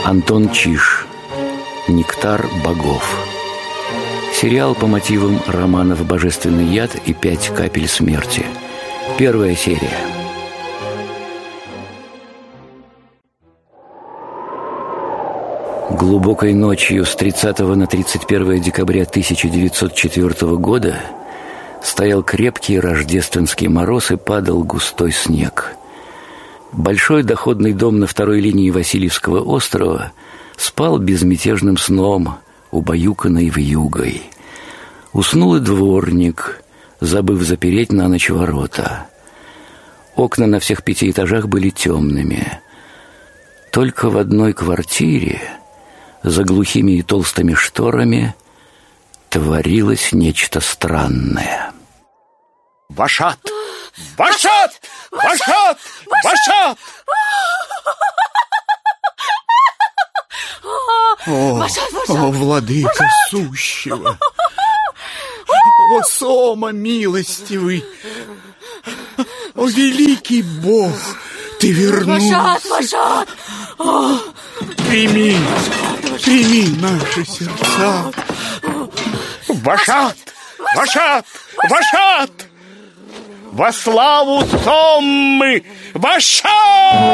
Антон Чиж. «Нектар богов». Сериал по мотивам романов «Божественный яд» и «5 капель смерти». Первая серия. Глубокой ночью с 30 на 31 декабря 1904 года стоял крепкий рождественский мороз и падал густой снег. Большой доходный дом на второй линии Васильевского острова спал безмятежным сном, убаюканный вьюгой. Уснул и дворник, забыв запереть на ночь ворота. Окна на всех 5 этажах были темными. Только в одной квартире, за глухими и толстыми шторами, творилось нечто странное. Вашат! Вашат! Вашат! Вашат! О, владыка сущего! О, Сома милостивый! О, великий Бог! Ты вернулся! Вашат! Прими наши сердца! Вашат! Вашат! Вашат! Во славу Соммы! Вашат!